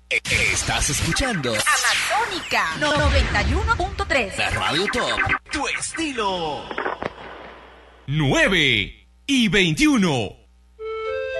Estás escuchando Amazónica 91.3. la Radio Top, tu estilo. 9:21.